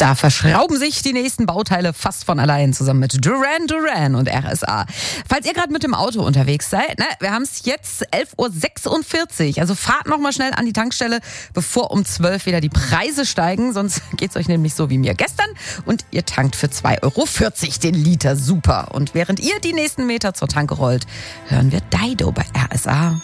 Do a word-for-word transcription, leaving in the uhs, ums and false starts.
Da verschrauben sich die nächsten Bauteile fast von allein zusammen mit Duran Duran und R S A. Falls ihr gerade mit dem Auto unterwegs seid, ne, wir haben es jetzt elf Uhr sechsundvierzig. Also fahrt noch mal schnell an die Tankstelle, bevor um zwölf wieder die Preise steigen. Sonst geht's euch nämlich so wie mir gestern. Und ihr tankt für zwei Euro vierzig den Liter. Super. Und während ihr die nächsten Meter zur Tanke rollt, hören wir Dido bei R S A.